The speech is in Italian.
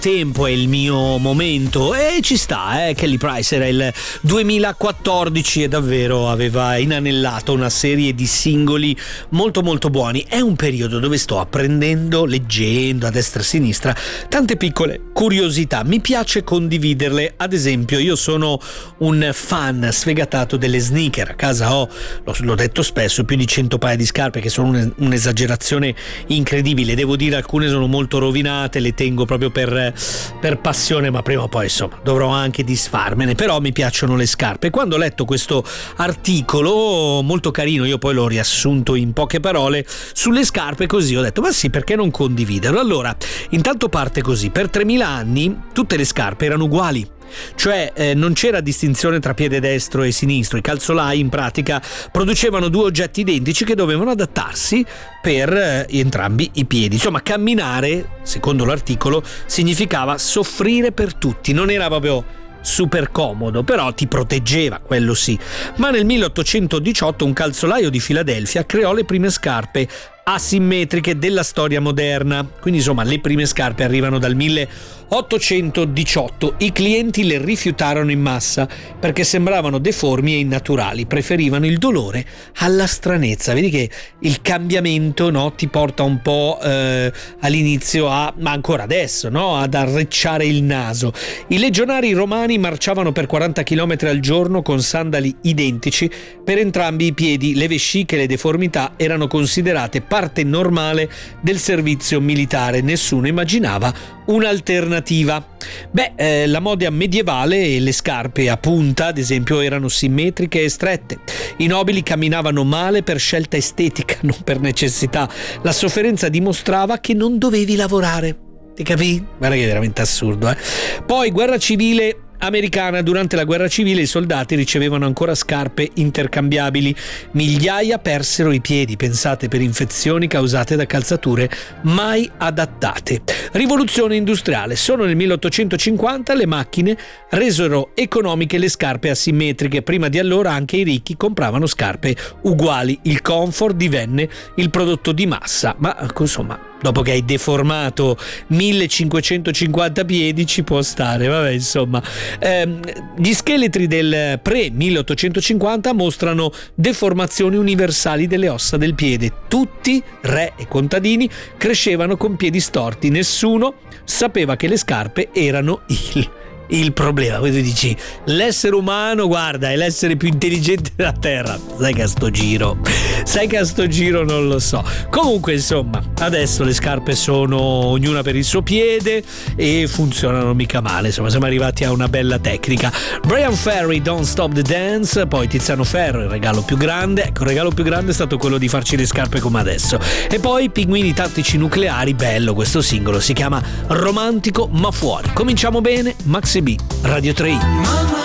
tempo, è il mio momento, e ci sta, Kelly Price era il 2014 e davvero aveva inanellato una serie di singoli molto molto buoni. È un periodo dove sto apprendendo, leggendo a destra e a sinistra tante piccole curiosità, mi piace condividerle. Ad esempio, io sono un fan sfegatato delle sneaker, a casa ho, l'ho detto spesso, più di 100 paia di scarpe, che sono un'esagerazione incredibile, devo dire alcune sono molto rovinate, le tengo proprio per passione, ma prima o poi insomma dovrò anche disfarmene, però mi piacciono le scarpe. Quando ho letto questo articolo molto carino, io poi l'ho riassunto in poche parole, sulle scarpe, così ho detto ma sì, perché non condividerlo? Allora, intanto parte così: per 3000 anni tutte le scarpe erano uguali, cioè non c'era distinzione tra piede destro e sinistro. I calzolai in pratica producevano due oggetti identici che dovevano adattarsi per entrambi i piedi. Insomma, camminare, secondo l'articolo, significava soffrire per tutti. Non era proprio super comodo, però ti proteggeva, quello sì. Ma nel 1818 un calzolaio di Filadelfia creò le prime scarpe asimmetriche della storia moderna. Quindi insomma le prime scarpe arrivano dal 1818. I clienti le rifiutarono in massa perché sembravano deformi e innaturali, preferivano il dolore alla stranezza. Vedi che il cambiamento, no, ti porta un po' all'inizio ma ancora adesso, no, ad arricciare il naso. I legionari romani marciavano per 40 km al giorno con sandali identici per entrambi i piedi. Le vesciche e le deformità erano considerate parte normale del servizio militare, nessuno immaginava un'alternativa. La moda medievale e le scarpe a punta, ad esempio, erano simmetriche e strette. I nobili camminavano male per scelta estetica, non per necessità. La sofferenza dimostrava che non dovevi lavorare. Ti capì? Guarda che è veramente assurdo, Poi guerra civile americana. Durante la guerra civile i soldati ricevevano ancora scarpe intercambiabili. Migliaia persero i piedi, pensate, per infezioni causate da calzature mai adattate. Rivoluzione industriale. Solo nel 1850 le macchine resero economiche le scarpe asimmetriche. Prima di allora anche i ricchi compravano scarpe uguali. Il comfort divenne il prodotto di massa, ma insomma, dopo che hai deformato 1550 piedi ci può stare, vabbè, insomma. Gli scheletri del pre-1850 mostrano deformazioni universali delle ossa del piede. Tutti, re e contadini, crescevano con piedi storti. Nessuno sapeva che le scarpe erano il problema. Poi tu dici, l'essere umano, guarda, è l'essere più intelligente della terra. Sai che a sto giro non lo so. Comunque, insomma, adesso le scarpe sono ognuna per il suo piede e funzionano mica male. Insomma, siamo arrivati a una bella tecnica. Bryan Ferry, Don't Stop the Dance. Poi Tiziano Ferro, il regalo più grande. Ecco, il regalo più grande è stato quello di farci le scarpe come adesso. E poi Pinguini Tattici Nucleari. Bello questo singolo, si chiama Romantico ma fuori. Cominciamo bene, Maxi B, Radio 3.